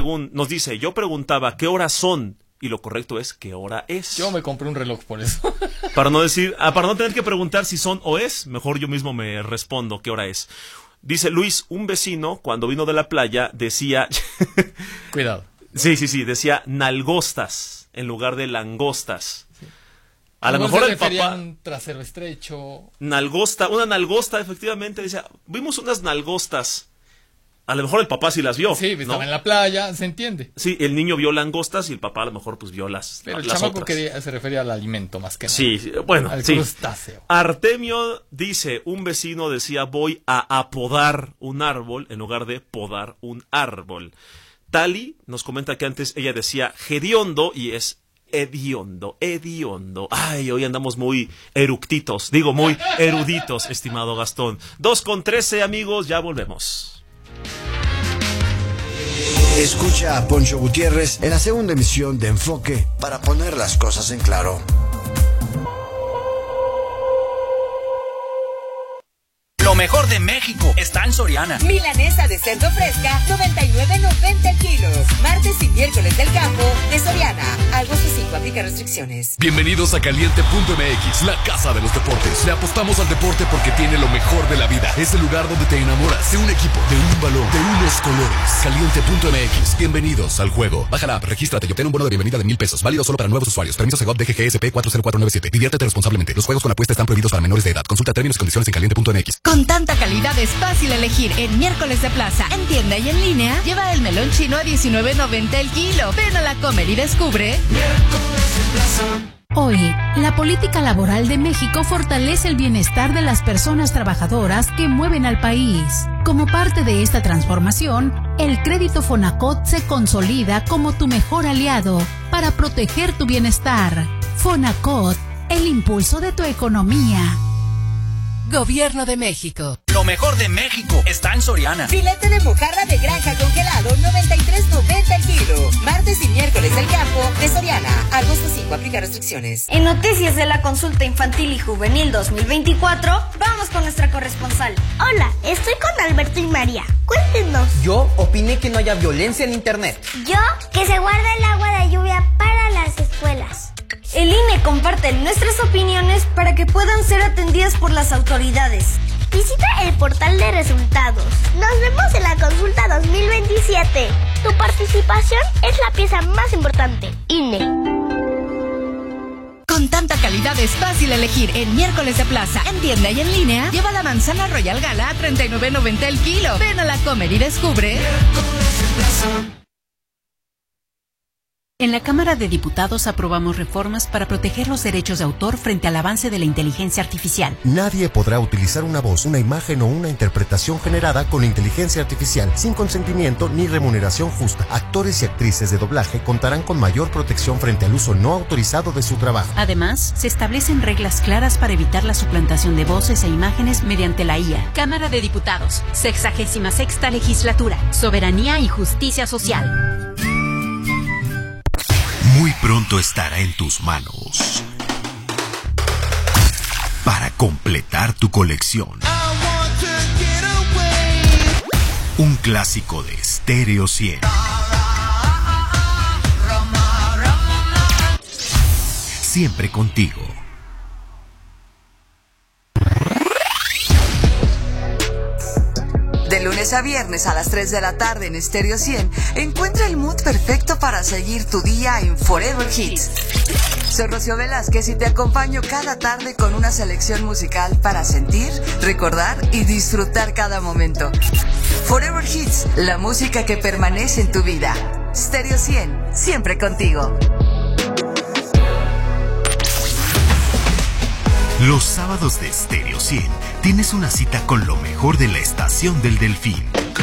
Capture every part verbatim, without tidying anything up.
pregun- nos dice, yo preguntaba qué horas son, y lo correcto es qué hora es. Yo me compré un reloj por eso. Para no decir, ah, para no tener que preguntar si son o es, mejor yo mismo me respondo qué hora es. Dice Luis, un vecino cuando vino de la playa decía... Cuidado. Sí, sí, sí, decía nalgostas en lugar de langostas. Sí. A lo Igual mejor se el refería papá... a un trasero estrecho. Nalgosta, una nalgosta, efectivamente, decía, vimos unas nalgostas. A lo mejor el papá sí las vio. Sí, ¿no? estaba en la playa, se entiende. Sí, el niño vio langostas y el papá a lo mejor pues vio las, Pero el las chamaco otras. quería, se refería al alimento más que nada. Sí, bueno, al sí. crustáceo. Artemio dice, un vecino decía, voy a apodar un árbol en lugar de podar un árbol. Tali nos comenta que antes ella decía hediondo y es hediondo, hediondo. Ay, hoy andamos muy eructitos, digo muy eruditos, estimado Gastón. Dos con trece, amigos, ya volvemos. Escucha a Poncho Gutiérrez en la segunda emisión de Enfoque para poner las cosas en claro. Lo mejor de México está en Soriana. Milanesa de cerdo fresca, noventa y nueve noventa el kilo. Martes y miércoles del campo de Soriana. Agosto cinco, aplica restricciones. Bienvenidos a Caliente punto M X, la casa de los deportes. Le apostamos al deporte porque tiene lo mejor de la vida. Es el lugar donde te enamoras de un equipo, de un balón, de unos colores. Caliente punto M X. Bienvenidos al juego. Baja la app, regístrate y obtén un bono de bienvenida de mil pesos. Válido solo para nuevos usuarios. Permiso Segov D G G S P cuatro cero cuatro nueve siete. Diviértete responsablemente. Los juegos con apuesta están prohibidos para menores de edad. Consulta términos y condiciones en caliente punto M X. Con tanta calidad es fácil elegir en Miércoles de Plaza, en tienda y en línea. Lleva el melón chino a diecinueve noventa el kilo. Ven a la Comer y descubre. Miércoles de Plaza. Hoy, la política laboral de México fortalece el bienestar de las personas trabajadoras que mueven al país. Como parte de esta transformación, el crédito Fonacot se consolida como tu mejor aliado para proteger tu bienestar. Fonacot, el impulso de tu economía. Gobierno de México. Lo mejor de México está en Soriana. Filete de mojarra de granja congelado, noventa y tres noventa el kilo. Martes y miércoles del campo de Soriana. Agosto cinco, aplica restricciones. En Noticias de la Consulta Infantil y Juvenil dos mil veinticuatro, vamos con nuestra corresponsal. Hola, estoy con Alberto y María. Cuéntenos. Yo opiné que no haya violencia en internet. Yo, que se guarda el agua de lluvia para las escuelas. El I N E comparte nuestras opiniones para que puedan ser atendidas por las autoridades. Visita el portal de resultados. Nos vemos en la consulta dos mil veintisiete. Tu participación es la pieza más importante. I N E. Con tanta calidad es fácil elegir en Miércoles de Plaza, en tienda y en línea. Lleva la manzana Royal Gala a treinta y nueve noventa el kilo. Ven a la Comer y descubre. Miércoles de Plaza. En la Cámara de Diputados aprobamos reformas para proteger los derechos de autor frente al avance de la inteligencia artificial. Nadie podrá utilizar una voz, una imagen o una interpretación generada con inteligencia artificial sin consentimiento ni remuneración justa. Actores y actrices de doblaje contarán con mayor protección frente al uso no autorizado de su trabajo. Además, se establecen reglas claras para evitar la suplantación de voces e imágenes mediante la I A. Cámara de Diputados, sexagésima sexta legislatura, soberanía y justicia social. Muy pronto estará en tus manos para completar tu colección. Un clásico de Stereo cien. Siempre contigo. De lunes a viernes a las tres de la tarde en Stereo cien, encuentra el mood perfecto para seguir tu día en Forever Hits. Soy Rocío Velázquez y te acompaño cada tarde con una selección musical para sentir, recordar y disfrutar cada momento. Forever Hits, la música que permanece en tu vida. Stereo cien, siempre contigo. Los sábados de Stereo cien tienes una cita con lo mejor de la estación del Delfín.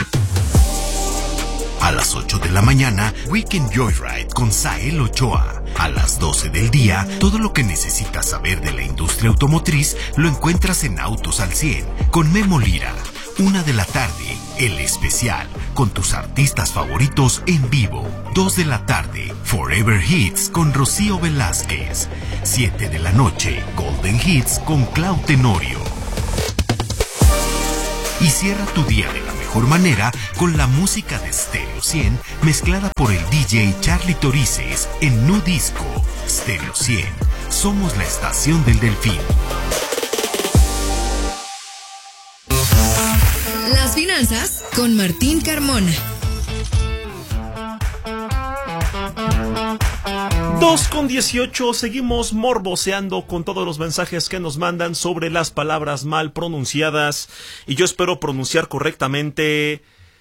A las ocho de la mañana, Weekend Joyride con Sael Ochoa. A las doce del día, todo lo que necesitas saber de la industria automotriz lo encuentras en Autos al cien con Memo Lira. Una de la tarde, El Especial, con tus artistas favoritos en vivo. Dos de la tarde, Forever Hits con Rocío Velázquez. Siete de la noche, Golden Hits con Clau Tenorio. Y cierra tu día de la mejor mejor manera con la música de Stereo cien mezclada por el D J Charlie Torices en Nu Disco. Stereo cien, somos la estación del Delfín. Las finanzas con Martín Carmona. dos con dieciocho, seguimos morboseando con todos los mensajes que nos mandan sobre las palabras mal pronunciadas. Y yo espero pronunciar correctamente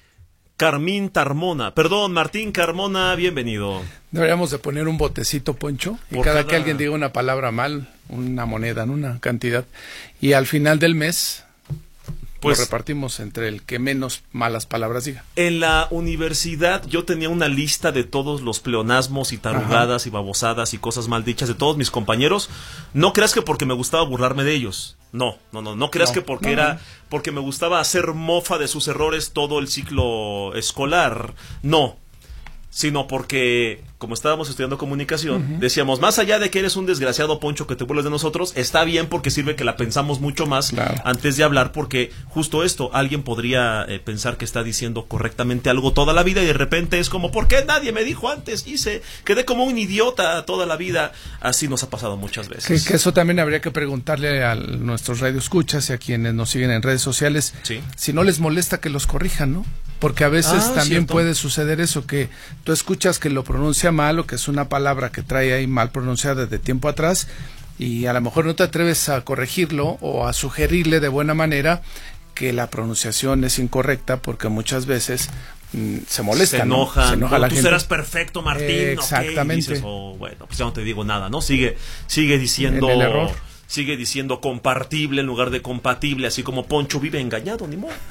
Carmín Tarmona. Perdón, Martín Carmona, bienvenido. Deberíamos de poner un botecito, Poncho, y cada, cada que alguien diga una palabra mal, una moneda, ¿no? Una cantidad, y al final del mes pues lo repartimos entre el que menos malas palabras diga. En la universidad yo tenía una lista de todos los pleonasmos y tarugadas Ajá. y babosadas y cosas mal dichas de todos mis compañeros. No creas que porque me gustaba burlarme de ellos. No, no, no, no creas no, que porque no, era no. porque me gustaba hacer mofa de sus errores todo el ciclo escolar. No. Sino porque, como estábamos estudiando comunicación, uh-huh. decíamos, más allá de que eres un desgraciado, Poncho, que te burles de nosotros, está bien porque sirve que la pensamos mucho más claro. antes de hablar, porque justo esto, alguien podría eh, pensar que está diciendo correctamente algo toda la vida y de repente es como, ¿por qué nadie me dijo antes? Hice, quedé como un idiota toda la vida. Así nos ha pasado muchas veces. Que, que eso también habría que preguntarle a nuestros radioescuchas y a quienes nos siguen en redes sociales, ¿Sí? si no les molesta que los corrijan, ¿no? Porque a veces ah, también cierto. puede suceder eso, que tú escuchas que lo pronuncia mal o que es una palabra que trae ahí mal pronunciada de tiempo atrás y a lo mejor no te atreves a corregirlo o a sugerirle de buena manera que la pronunciación es incorrecta porque muchas veces mm, se molesta, se enoja, ¿no? Se enoja no, la tú gente. serás perfecto, Martín. Eh, exactamente. Okay, dices, oh, bueno, pues ya no te digo nada, ¿no? Sigue, sigue diciendo... En el error. Sigue diciendo compartible en lugar de compatible, así como Poncho vive engañado, ni modo.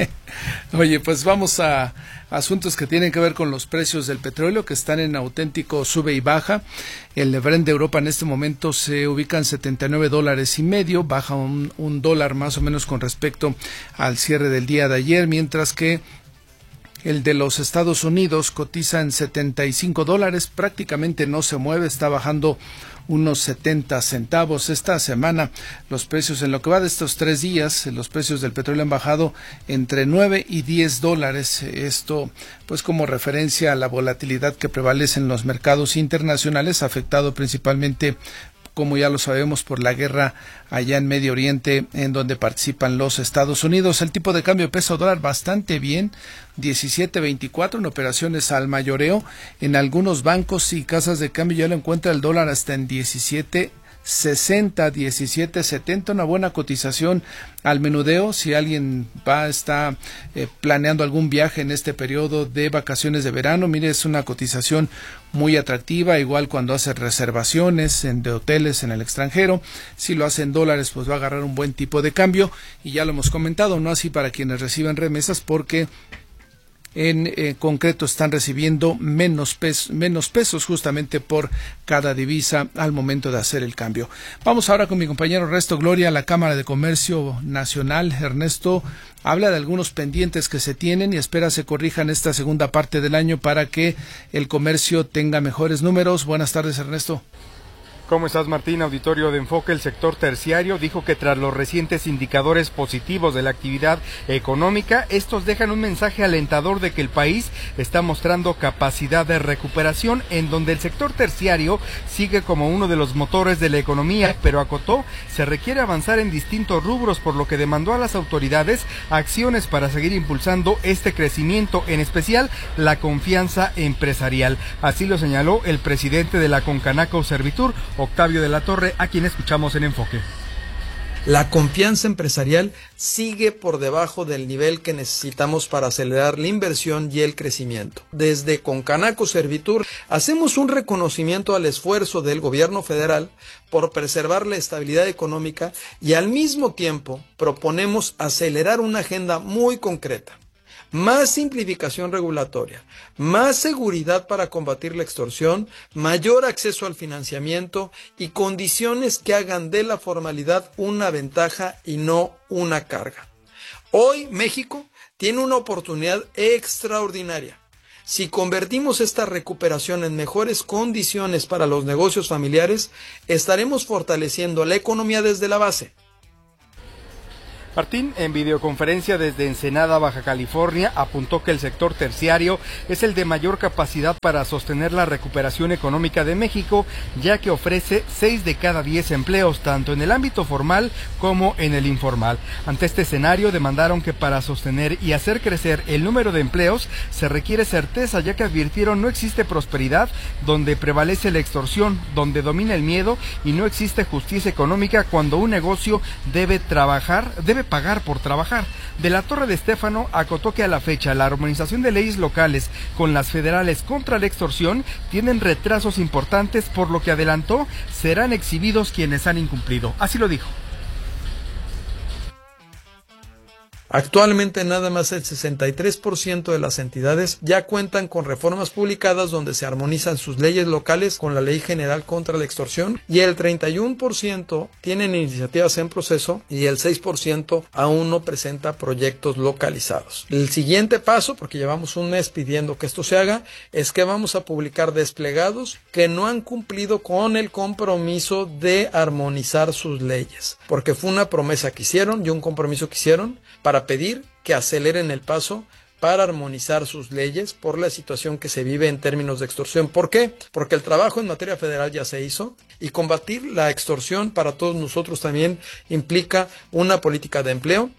Oye, pues vamos a asuntos que tienen que ver con los precios del petróleo, que están en auténtico sube y baja. El Brent de Europa en este momento se ubica en setenta y nueve dólares y medio, baja un, un dólar más o menos con respecto al cierre del día de ayer, mientras que el de los Estados Unidos cotiza en setenta y cinco dólares, prácticamente no se mueve, está bajando unos setenta centavos. Esta semana los precios en lo que va de estos tres días, los precios del petróleo han bajado entre nueve y diez dólares. Esto pues como referencia a la volatilidad que prevalece en los mercados internacionales, afectado principalmente, como ya lo sabemos, por la guerra allá en Medio Oriente, en donde participan los Estados Unidos. El tipo de cambio peso dólar bastante bien, diecisiete veinticuatro en operaciones al mayoreo. En algunos bancos y casas de cambio ya lo encuentra el dólar hasta en diecisiete sesenta, diecisiete setenta, una buena cotización al menudeo. Si alguien va, está eh, planeando algún viaje en este periodo de vacaciones de verano, mire, es una cotización muy atractiva, igual cuando hace reservaciones en, de hoteles en el extranjero. Si lo hace en dólares, pues va a agarrar un buen tipo de cambio, y ya lo hemos comentado, no así para quienes reciben remesas, porque en eh, concreto están recibiendo menos, pes menos pesos justamente por cada divisa al momento de hacer el cambio. Vamos ahora con mi compañero Ernesto Gloria a la Cámara de Comercio Nacional. Ernesto habla de algunos pendientes que se tienen y espera se corrijan esta segunda parte del año para que el comercio tenga mejores números. Buenas tardes, Ernesto. ¿Cómo estás, Martín? Auditorio de Enfoque. El sector terciario dijo que tras los recientes indicadores positivos de la actividad económica, estos dejan un mensaje alentador de que el país está mostrando capacidad de recuperación, en donde el sector terciario sigue como uno de los motores de la economía, pero acotó, se requiere avanzar en distintos rubros, por lo que demandó a las autoridades acciones para seguir impulsando este crecimiento, en especial la confianza empresarial. Así lo señaló el presidente de la Concanaco Servitur, Octavio de la Torre, a quien escuchamos en Enfoque. La confianza empresarial sigue por debajo del nivel que necesitamos para acelerar la inversión y el crecimiento. Desde Concanaco Servitur hacemos un reconocimiento al esfuerzo del gobierno federal por preservar la estabilidad económica y al mismo tiempo proponemos acelerar una agenda muy concreta. Más simplificación regulatoria, más seguridad para combatir la extorsión, mayor acceso al financiamiento y condiciones que hagan de la formalidad una ventaja y no una carga. Hoy México tiene una oportunidad extraordinaria. Si convertimos esta recuperación en mejores condiciones para los negocios familiares, estaremos fortaleciendo la economía desde la base. Martín, en videoconferencia desde Ensenada, Baja California, apuntó que el sector terciario es el de mayor capacidad para sostener la recuperación económica de México, ya que ofrece seis de cada diez empleos, tanto en el ámbito formal como en el informal. Ante este escenario, demandaron que para sostener y hacer crecer el número de empleos se requiere certeza, ya que advirtieron no existe prosperidad donde prevalece la extorsión, donde domina el miedo y no existe justicia económica cuando un negocio debe trabajar, debe pagar por trabajar. De la Torre de Estéfano acotó que a la fecha la armonización de leyes locales con las federales contra la extorsión tienen retrasos importantes, por lo que adelantó serán exhibidos quienes han incumplido. Así lo dijo. Actualmente nada más el sesenta y tres por ciento de las entidades ya cuentan con reformas publicadas donde se armonizan sus leyes locales con la Ley General contra la Extorsión, y el treinta y uno por ciento tienen iniciativas en proceso y el seis por ciento aún no presenta proyectos localizados. El siguiente paso, porque llevamos un mes pidiendo que esto se haga, es que vamos a publicar desplegados que no han cumplido con el compromiso de armonizar sus leyes, porque fue una promesa que hicieron y un compromiso que hicieron para pedir que aceleren el paso para armonizar sus leyes por la situación que se vive en términos de extorsión. ¿Por qué? Porque el trabajo en materia federal ya se hizo y combatir la extorsión para todos nosotros también implica una política de empleo.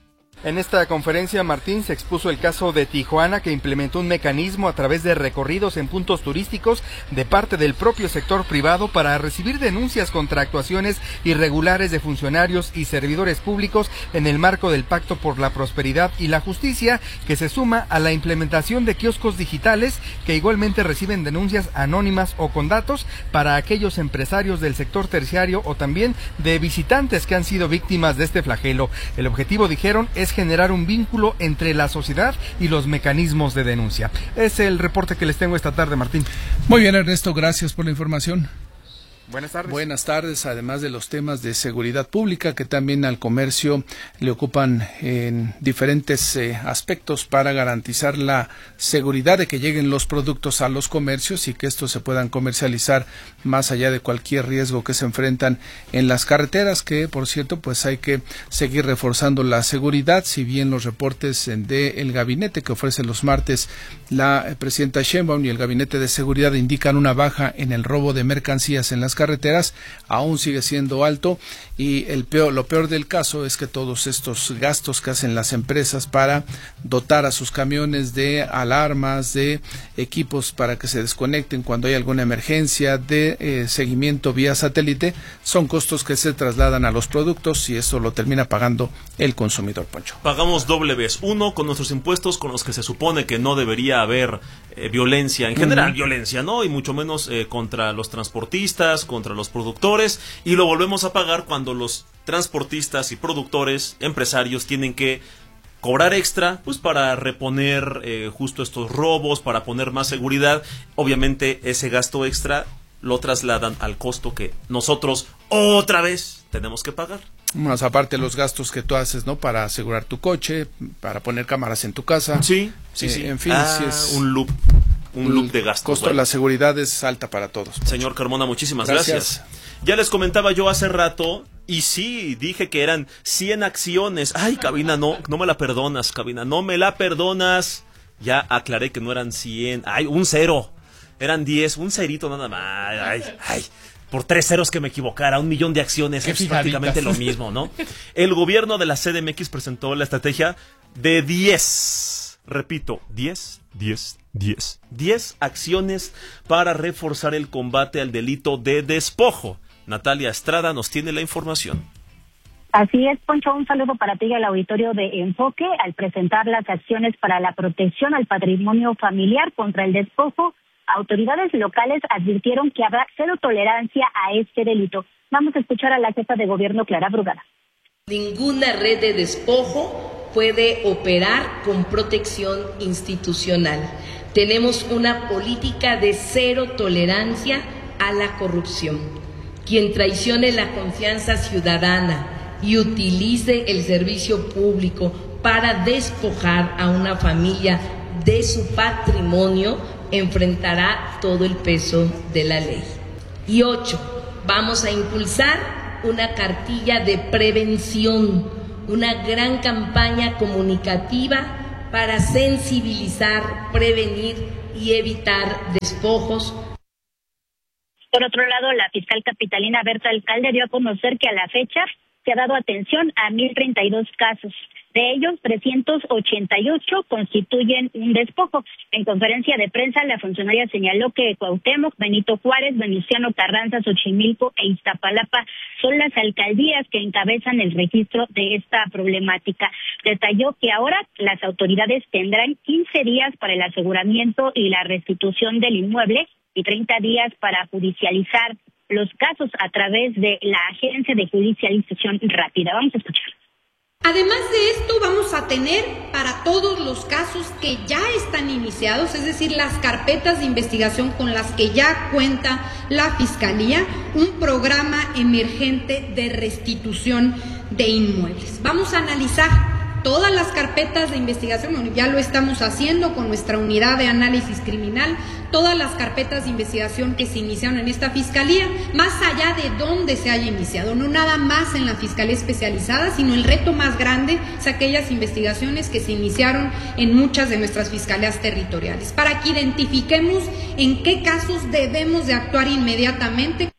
En esta conferencia, Martín, se expuso el caso de Tijuana, que implementó un mecanismo a través de recorridos en puntos turísticos de parte del propio sector privado para recibir denuncias contra actuaciones irregulares de funcionarios y servidores públicos en el marco del Pacto por la Prosperidad y la Justicia, que se suma a la implementación de kioscos digitales que igualmente reciben denuncias anónimas o con datos para aquellos empresarios del sector terciario o también de visitantes que han sido víctimas de este flagelo. El objetivo, dijeron, es generar un vínculo entre la sociedad y los mecanismos de denuncia. Es el reporte que les tengo esta tarde, Martín. Muy bien, Ernesto, gracias por la información. Buenas tardes. Buenas tardes, además de los temas de seguridad pública que también al comercio le ocupan en diferentes eh, aspectos para garantizar la seguridad de que lleguen los productos a los comercios y que estos se puedan comercializar más allá de cualquier riesgo que se enfrentan en las carreteras, que por cierto pues hay que seguir reforzando la seguridad, si bien los reportes del gabinete que ofrece los martes la presidenta Sheinbaum y el gabinete de seguridad indican una baja en el robo de mercancías en las carreteras, aún sigue siendo alto, y el peor, lo peor del caso es que todos estos gastos que hacen las empresas para dotar a sus camiones de alarmas, de equipos para que se desconecten cuando hay alguna emergencia, de eh, seguimiento vía satélite, son costos que se trasladan a los productos y eso lo termina pagando el consumidor, Poncho. Pagamos doble vez, uno con nuestros impuestos con los que se supone que no debería haber eh, violencia, en general uh-huh. violencia, ¿no? Y mucho menos eh, contra los transportistas, contra los productores, y lo volvemos a pagar cuando los transportistas y productores, empresarios, tienen que cobrar extra, pues para reponer eh, justo estos robos, para poner más seguridad. Obviamente ese gasto extra lo trasladan al costo que nosotros otra vez tenemos que pagar. Más aparte los gastos que tú haces, ¿no? Para asegurar tu coche, para poner cámaras en tu casa. Sí, sí, eh, sí. En fin, ah, sí es un loop. Un loop de gastos. El costo bueno. de la seguridad es alta para todos. Señor Carmona, muchísimas gracias. gracias. Ya les comentaba yo hace rato, y sí, dije que eran cien acciones. Ay, Cabina, no, no me la perdonas, Cabina, no me la perdonas. Ya aclaré que no eran cien. Ay, un cero. Eran diez, un cerito nada más. Ay, ay. Por tres ceros que me equivocara, un millón de acciones, es prácticamente lo mismo, ¿no? El gobierno de la C D M X presentó la estrategia de diez, repito, diez, diez, diez, diez acciones para reforzar el combate al delito de despojo. Natalia Estrada nos tiene la información. Así es, Poncho, un saludo para ti y al auditorio de Enfoque. Al presentar las acciones para la protección al patrimonio familiar contra el despojo, autoridades locales advirtieron que habrá cero tolerancia a este delito. Vamos a escuchar a la jefa de gobierno, Clara Brugada. Ninguna red de despojo puede operar con protección institucional. Tenemos una política de cero tolerancia a la corrupción. Quien traicione la confianza ciudadana y utilice el servicio público para despojar a una familia de su patrimonio enfrentará todo el peso de la ley. Y ocho, vamos a impulsar una cartilla de prevención una gran campaña comunicativa para sensibilizar, prevenir y evitar despojos. Por otro lado, la fiscal capitalina Berta Alcalde dio a conocer que a la fecha se ha dado atención a mil treinta y dos casos. De ellos, trescientos ochenta y ocho constituyen un despojo. En conferencia de prensa, la funcionaria señaló que Cuauhtémoc, Benito Juárez, Venustiano Carranza, Xochimilco e Iztapalapa son las alcaldías que encabezan el registro de esta problemática. Detalló que ahora las autoridades tendrán quince días para el aseguramiento y la restitución del inmueble y treinta días para judicializar los casos a través de la Agencia de Judicialización Rápida. Vamos a escuchar. Además de esto, vamos a tener para todos los casos que ya están iniciados, es decir, las carpetas de investigación con las que ya cuenta la Fiscalía, un programa emergente de restitución de inmuebles. Vamos a analizar todas las carpetas de investigación, bueno, ya lo estamos haciendo con nuestra unidad de análisis criminal, todas las carpetas de investigación que se iniciaron en esta fiscalía, más allá de dónde se haya iniciado, no nada más en la fiscalía especializada, sino el reto más grande es aquellas investigaciones que se iniciaron en muchas de nuestras fiscalías territoriales, para que identifiquemos en qué casos debemos de actuar inmediatamente.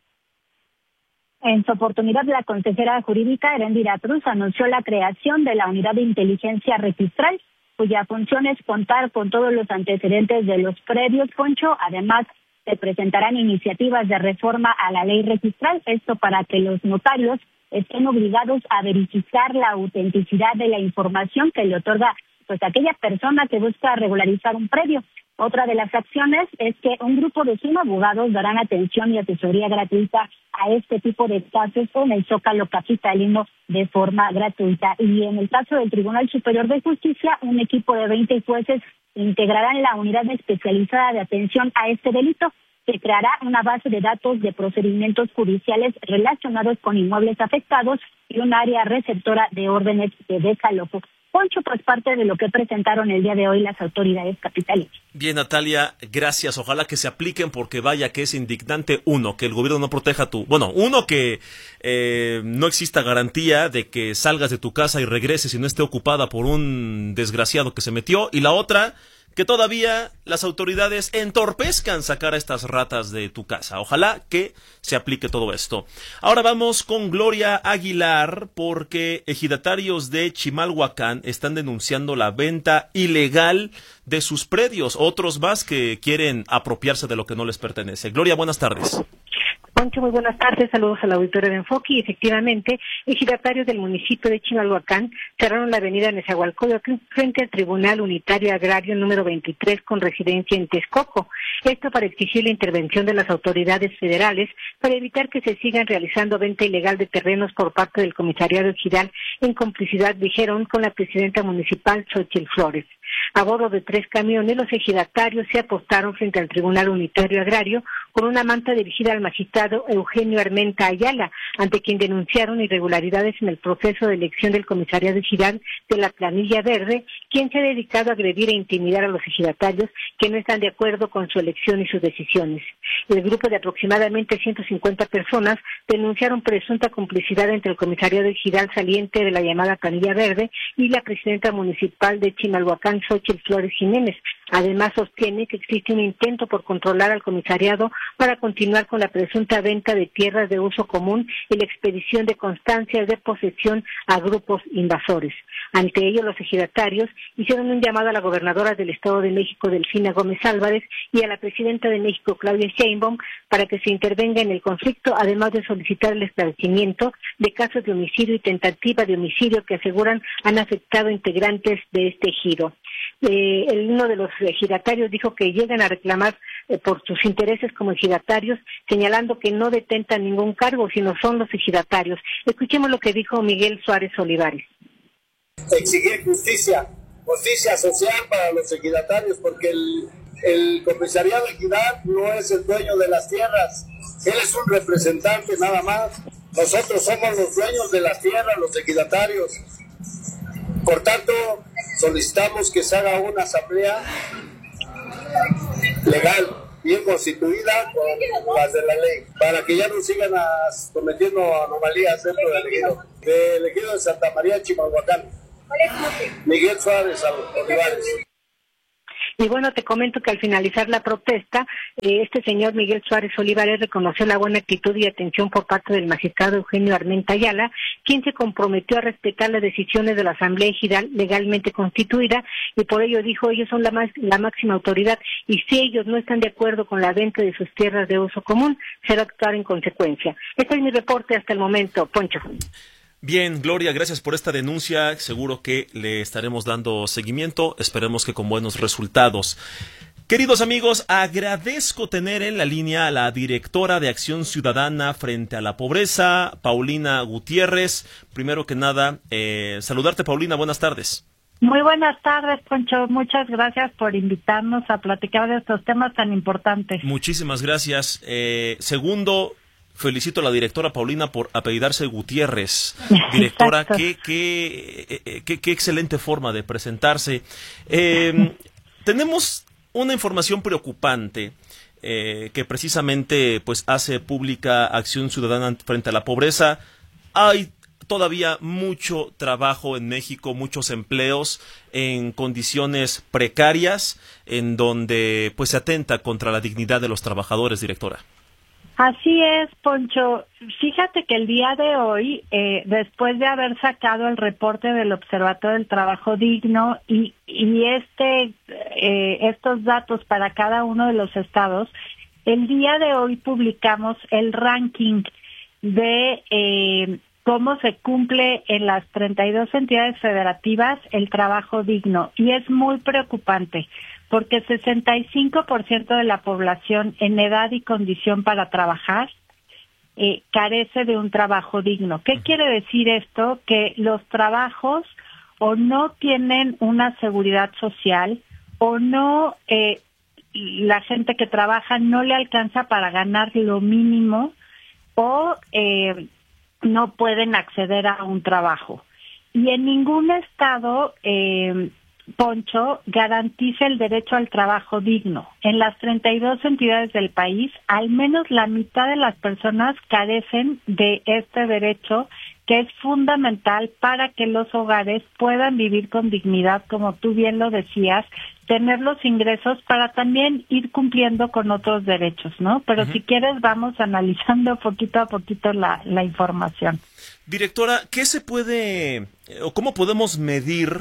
En su oportunidad, la consejera jurídica Erendira Cruz anunció la creación de la Unidad de Inteligencia Registral, cuya función es contar con todos los antecedentes de los predios, Poncho. Además, se presentarán iniciativas de reforma a la ley registral, esto para que los notarios estén obligados a verificar la autenticidad de la información que le otorga pues aquella persona que busca regularizar un predio. Otra de las acciones es que un grupo de cien abogados darán atención y asesoría gratuita a este tipo de casos en el Zócalo capitalino de forma gratuita. Y en el caso del Tribunal Superior de Justicia, un equipo de veinte jueces integrarán la unidad especializada de atención a este delito. Se creará una base de datos de procedimientos judiciales relacionados con inmuebles afectados y un área receptora de órdenes de desalojo. Poncho, pues parte de lo que presentaron el día de hoy las autoridades capitalinas. Bien, Natalia, gracias. Ojalá que se apliquen porque vaya que es indignante, uno, que el gobierno no proteja tu... Bueno, uno, que eh, no exista garantía de que salgas de tu casa y regreses y no esté ocupada por un desgraciado que se metió. Y la otra, que todavía las autoridades entorpezcan sacar a estas ratas de tu casa. Ojalá que se aplique todo esto. Ahora vamos con Gloria Aguilar, porque ejidatarios de Chimalhuacán están denunciando la venta ilegal de sus predios. Otros más que quieren apropiarse de lo que no les pertenece. Gloria, buenas tardes. Poncho, muy buenas tardes, saludos a la auditoría de Enfoque. Y efectivamente, ejidatarios del municipio de Chimalhuacán cerraron la avenida Nezahualcóyotl frente al Tribunal Unitario Agrario número veintitrés con residencia en Texcoco. Esto para exigir la intervención de las autoridades federales para evitar que se sigan realizando venta ilegal de terrenos por parte del comisariado ejidal en complicidad, dijeron, con la presidenta municipal Xochitl Flores. A bordo de tres camiones, los ejidatarios se apostaron frente al Tribunal Unitario Agrario con una manta dirigida al magistrado Eugenio Armenta Ayala, ante quien denunciaron irregularidades en el proceso de elección del comisariado ejidal de la planilla verde, quien se ha dedicado a agredir e intimidar a los ejidatarios que no están de acuerdo con su elección y sus decisiones. El grupo de aproximadamente ciento cincuenta personas denunciaron presunta complicidad entre el comisariado ejidal saliente de la llamada planilla verde y la presidenta municipal de Chimalhuacán, Xochitl Flores Jiménez. Además, sostiene que existe un intento por controlar al comisariado para continuar con la presunta venta de tierras de uso común y la expedición de constancias de posesión a grupos invasores. Ante ello, los ejidatarios hicieron un llamado a la gobernadora del Estado de México, Delfina Gómez Álvarez, y a la presidenta de México, Claudia Sheinbaum, para que se intervenga en el conflicto, además de solicitar el esclarecimiento de casos de homicidio y tentativa de homicidio que aseguran han afectado integrantes de este ejido. Eh, el, uno de los ejidatarios dijo que llegan a reclamar eh, por sus intereses como ejidatarios, señalando que no detentan ningún cargo, sino son los ejidatarios. Escuchemos lo que dijo Miguel Suárez Olivares. Exigir justicia, justicia social para los ejidatarios, porque el, el comisariado ejidal no es el dueño de las tierras, él es un representante nada más. Nosotros somos los dueños de las tierras, los ejidatarios. Por tanto, solicitamos que se haga una asamblea legal, bien constituida con las de la ley, para que ya no sigan a, cometiendo anomalías dentro del ejido. Del ejido de Santa María, Chimalhuacán. Miguel Suárez Olivares. Y bueno, te comento que al finalizar la protesta, eh, este señor Miguel Suárez Olivares reconoció la buena actitud y atención por parte del magistrado Eugenio Armenta Ayala, quien se comprometió a respetar las decisiones de la Asamblea Ejidal legalmente constituida, y por ello dijo, ellos son la, más, la máxima autoridad, y si ellos no están de acuerdo con la venta de sus tierras de uso común, será actuar en consecuencia. Este es mi reporte hasta el momento, Poncho. Bien, Gloria, gracias por esta denuncia. Seguro que le estaremos dando seguimiento. Esperemos que con buenos resultados. Queridos amigos, agradezco tener en la línea a la directora de Acción Ciudadana frente a la pobreza, Paulina Gutiérrez. Primero que nada, eh, saludarte, Paulina. Buenas tardes. Muy buenas tardes, Poncho. Muchas gracias por invitarnos a platicar de estos temas tan importantes. Muchísimas gracias. Eh, segundo, felicito a la directora Paulina por apellidarse Gutiérrez. Directora, qué, qué, qué, qué excelente forma de presentarse. Eh, tenemos una información preocupante eh, que precisamente pues hace pública Acción Ciudadana frente a la pobreza. Hay todavía mucho trabajo en México, muchos empleos en condiciones precarias, en donde pues se atenta contra la dignidad de los trabajadores, directora. Así es, Poncho. Fíjate que el día de hoy, eh, después de haber sacado el reporte del Observatorio del Trabajo Digno y, y este, eh, estos datos para cada uno de los estados, el día de hoy publicamos el ranking de eh, cómo se cumple en las treinta y dos entidades federativas el trabajo digno. Y es muy preocupante, porque sesenta y cinco por ciento de la población en edad y condición para trabajar eh, carece de un trabajo digno. ¿Qué quiere decir esto? Que los trabajos o no tienen una seguridad social o no, eh, la gente que trabaja no le alcanza para ganar lo mínimo o eh, no pueden acceder a un trabajo. Y en ningún estado eh, Poncho, garantiza el derecho al trabajo digno. En las treinta y dos entidades del país, al menos la mitad de las personas carecen de este derecho, que es fundamental para que los hogares puedan vivir con dignidad, como tú bien lo decías, tener los ingresos para también ir cumpliendo con otros derechos, ¿no? Pero uh-huh. si quieres vamos analizando poquito a poquito la, la información. Directora, ¿qué se puede o cómo podemos medir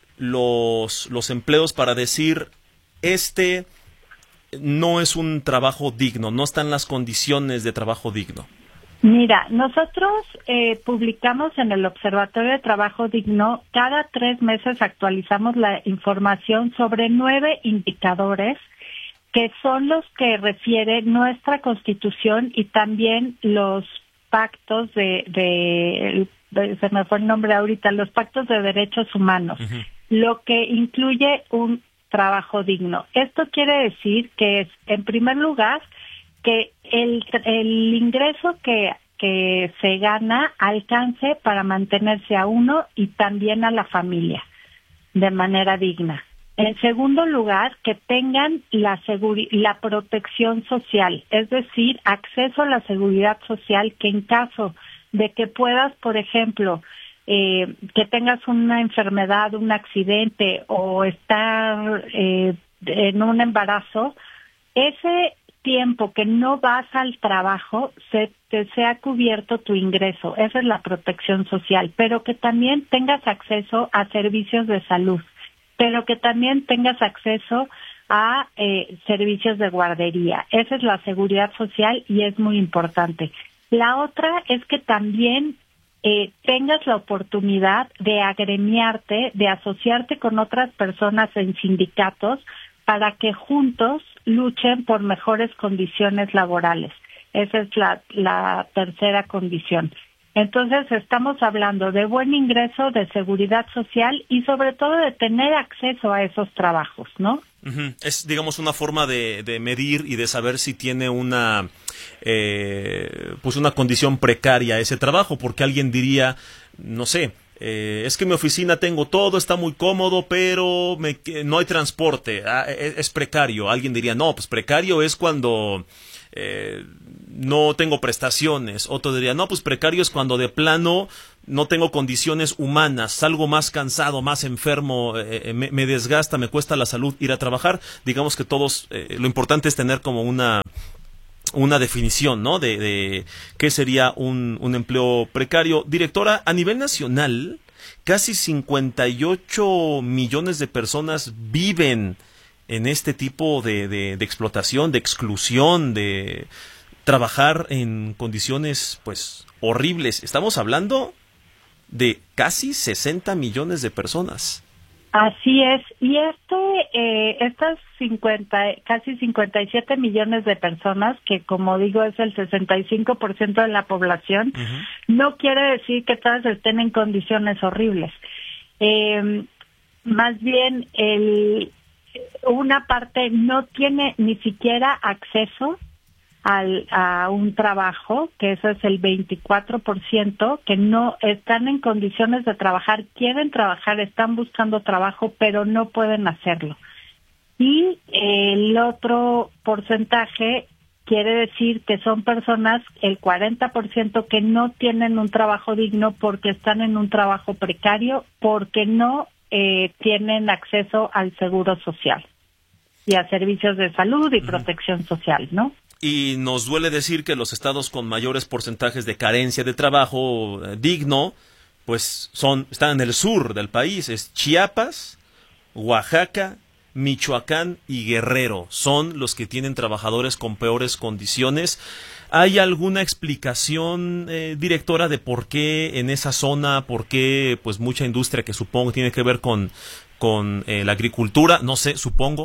los los empleos para decir este no es un trabajo digno, no están las condiciones de trabajo digno? Mira, nosotros eh, publicamos en el Observatorio de Trabajo Digno, cada tres meses actualizamos la información sobre nueve indicadores que son los que refiere nuestra Constitución y también los pactos de, de, de se me fue el nombre ahorita, los pactos de derechos humanos, uh-huh. lo que incluye un trabajo digno. Esto quiere decir que es, en primer lugar, que el, el ingreso que, que se gana alcance para mantenerse a uno y también a la familia de manera digna. En segundo lugar, que tengan la seguri- la protección social, es decir, acceso a la seguridad social, que en caso de que puedas, por ejemplo, eh, que tengas una enfermedad, un accidente o estar eh, en un embarazo, ese tiempo que no vas al trabajo se te sea cubierto tu ingreso. Esa es la protección social, pero que también tengas acceso a servicios de salud, pero que también tengas acceso a eh, servicios de guardería. Esa es la seguridad social y es muy importante. La otra es que también eh, tengas la oportunidad de agremiarte, de asociarte con otras personas en sindicatos para que juntos luchen por mejores condiciones laborales. Esa es la, la tercera condición. Entonces estamos hablando de buen ingreso, de seguridad social y sobre todo de tener acceso a esos trabajos, ¿no? Uh-huh. Es, digamos, una forma de, de medir y de saber si tiene una, eh, pues una condición precaria ese trabajo, porque alguien diría, no sé, eh, es que en mi oficina tengo todo, está muy cómodo, pero me, no hay transporte, ah, es, es precario. Alguien diría, no, pues precario es cuando eh, no tengo prestaciones. Otro diría, no, pues precario es cuando de plano no tengo condiciones humanas, salgo más cansado, más enfermo, eh, me, me desgasta, me cuesta la salud ir a trabajar. Digamos que todos, eh, lo importante es tener como una una definición, ¿no? De, de qué sería un, un empleo precario. Directora, a nivel nacional, casi cincuenta y ocho millones de personas viven en este tipo de, de, de explotación, de exclusión, de trabajar en condiciones, pues, horribles. Estamos hablando de casi sesenta millones de personas. Así es, y este, eh, estas cincuenta, casi cincuenta y siete millones de personas, que como digo es el sesenta y cinco por ciento de la población, uh-huh. no quiere decir que todas estén en condiciones horribles. Eh, más bien, el, una parte no tiene ni siquiera acceso Al, a un trabajo, que eso es el veinticuatro por ciento, que no están en condiciones de trabajar, quieren trabajar, están buscando trabajo, pero no pueden hacerlo. Y el otro porcentaje quiere decir que son personas, el cuarenta por ciento, que no tienen un trabajo digno porque están en un trabajo precario, porque no eh, tienen acceso al seguro social y a servicios de salud y uh-huh. protección social, ¿no? Y nos duele decir que los estados con mayores porcentajes de carencia de trabajo eh, digno, pues son están en el sur del país, es Chiapas, Oaxaca, Michoacán y Guerrero. Son los que tienen trabajadores con peores condiciones. ¿Hay alguna explicación, eh, directora, de por qué en esa zona, por qué pues mucha industria que supongo tiene que ver con, con eh, la agricultura? No sé, supongo.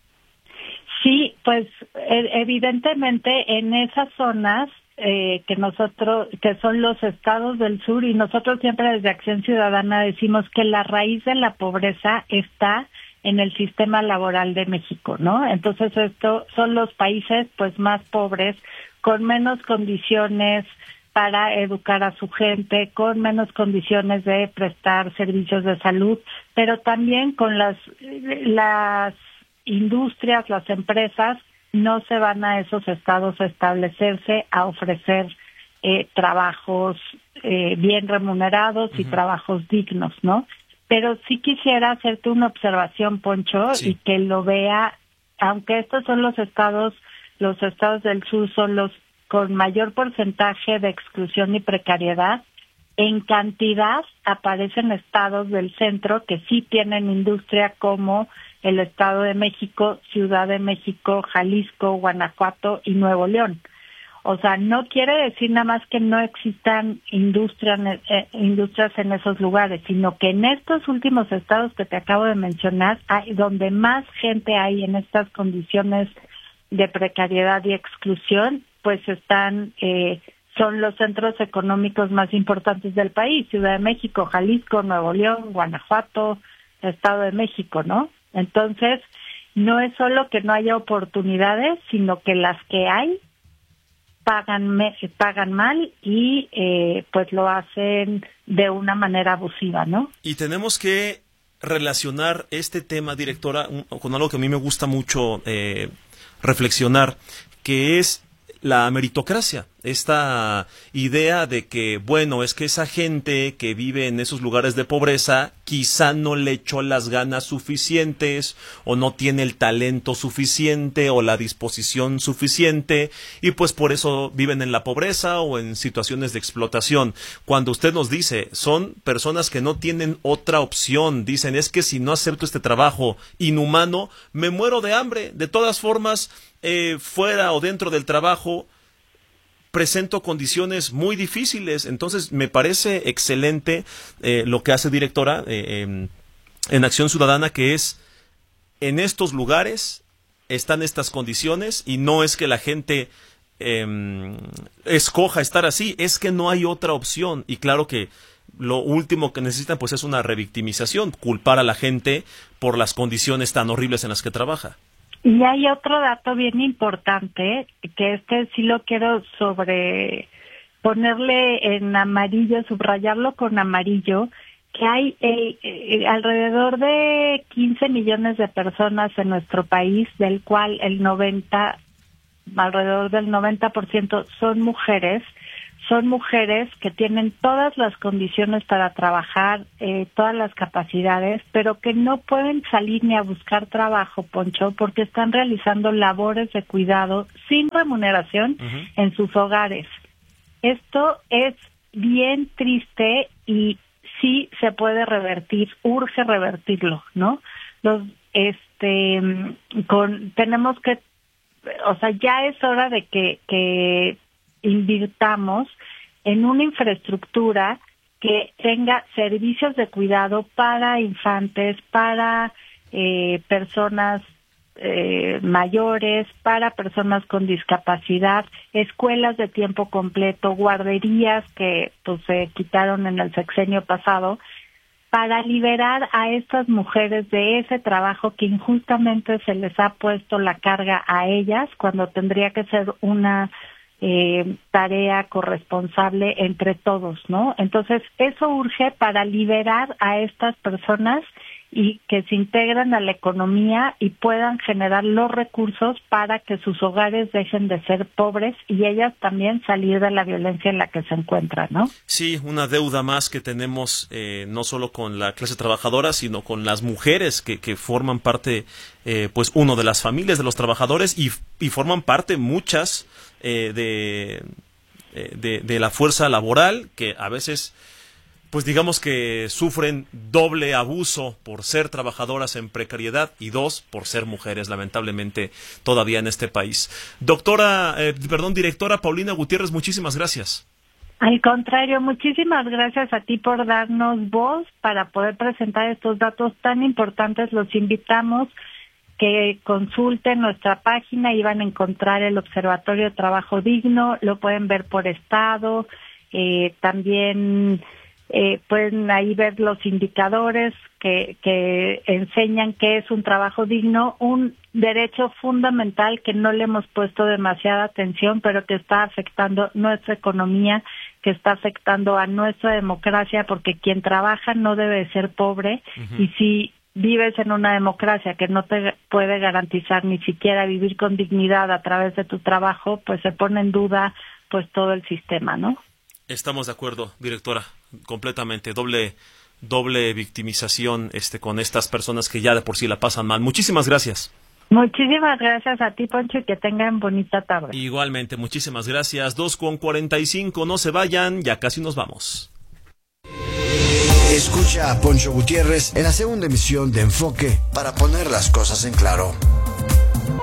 Sí, pues evidentemente en esas zonas eh, que nosotros, que son los estados del sur, y nosotros siempre desde Acción Ciudadana decimos que la raíz de la pobreza está en el sistema laboral de México, ¿no? Entonces esto son los países pues más pobres, con menos condiciones para educar a su gente, con menos condiciones de prestar servicios de salud, pero también con las las industrias, las empresas, no se van a esos estados a establecerse, a ofrecer eh, trabajos eh, bien remunerados uh-huh. y trabajos dignos, ¿no? Pero sí quisiera hacerte una observación, Poncho, sí. y que lo vea, aunque estos son los estados, los estados del sur son los con mayor porcentaje de exclusión y precariedad, en cantidad aparecen estados del centro que sí tienen industria, como el Estado de México, Ciudad de México, Jalisco, Guanajuato y Nuevo León. O sea, no quiere decir nada más que no existan industrias, eh, industrias en esos lugares, sino que en estos últimos estados que te acabo de mencionar, hay, donde más gente hay en estas condiciones de precariedad y exclusión, pues están, eh, son los centros económicos más importantes del país: Ciudad de México, Jalisco, Nuevo León, Guanajuato, Estado de México, ¿no? Entonces, no es solo que no haya oportunidades, sino que las que hay pagan me, pagan mal y eh, pues lo hacen de una manera abusiva, ¿no? Y tenemos que relacionar este tema, directora, con algo que a mí me gusta mucho eh, reflexionar, que es la meritocracia, esta idea de que, bueno, es que esa gente que vive en esos lugares de pobreza quizá no le echó las ganas suficientes, o no tiene el talento suficiente o la disposición suficiente, y pues por eso viven en la pobreza o en situaciones de explotación. Cuando usted nos dice, son personas que no tienen otra opción, dicen, es que si no acepto este trabajo inhumano, me muero de hambre. De todas formas, eh, fuera o dentro del trabajo, presento condiciones muy difíciles. Entonces me parece excelente eh, lo que hace, directora, eh, eh, en Acción Ciudadana, que es, en estos lugares están estas condiciones, y no es que la gente eh, escoja estar así, es que no hay otra opción. Y claro que lo último que necesitan pues es una revictimización, culpar a la gente por las condiciones tan horribles en las que trabaja. Y hay otro dato bien importante, que este sí lo quiero sobre ponerle en amarillo, subrayarlo con amarillo, que hay eh, eh, alrededor de quince millones de personas en nuestro país, del cual el noventa, alrededor del noventa por ciento son mujeres. Son mujeres que tienen todas las condiciones para trabajar, eh, todas las capacidades, pero que no pueden salir ni a buscar trabajo, Poncho, porque están realizando labores de cuidado sin remuneración uh-huh. en sus hogares. Esto es bien triste y sí se puede revertir, urge revertirlo, ¿no? Los, este, con, tenemos que, o sea, ya es hora de que, que invirtamos en una infraestructura que tenga servicios de cuidado para infantes, para eh, personas eh, mayores, para personas con discapacidad, escuelas de tiempo completo, guarderías que pues se quitaron en el sexenio pasado, para liberar a estas mujeres de ese trabajo que injustamente se les ha puesto la carga a ellas, cuando tendría que ser una Eh, tarea corresponsable entre todos, ¿no? Entonces, eso urge para liberar a estas personas y que se integren a la economía y puedan generar los recursos para que sus hogares dejen de ser pobres y ellas también salir de la violencia en la que se encuentran, ¿no? Sí, una deuda más que tenemos eh, no solo con la clase trabajadora, sino con las mujeres que, que forman parte, eh, pues, uno de las familias de los trabajadores y, y forman parte muchas Eh, de, de, de la fuerza laboral, que a veces, pues digamos que sufren doble abuso por ser trabajadoras en precariedad y dos, por ser mujeres, lamentablemente, todavía en este país. Doctora, eh, perdón, directora Paulina Gutiérrez, muchísimas gracias. Al contrario, muchísimas gracias a ti por darnos voz para poder presentar estos datos tan importantes. Los invitamos que consulten nuestra página y van a encontrar el Observatorio de Trabajo Digno, lo pueden ver por estado, eh, también eh, pueden ahí ver los indicadores que, que enseñan qué es un trabajo digno, un derecho fundamental que no le hemos puesto demasiada atención, pero que está afectando nuestra economía, que está afectando a nuestra democracia, porque quien trabaja no debe ser pobre, uh-huh. y si vives en una democracia que no te puede garantizar ni siquiera vivir con dignidad a través de tu trabajo, pues se pone en duda pues todo el sistema, ¿no? Estamos de acuerdo, directora, completamente. Doble doble victimización este con estas personas que ya de por sí la pasan mal. Muchísimas gracias. Muchísimas gracias a ti, Poncho, y que tengan bonita tarde. Igualmente, muchísimas gracias. dos con cuarenta y cinco, no se vayan, ya casi nos vamos. Escucha a Poncho Gutiérrez en la segunda emisión de Enfoque para poner las cosas en claro.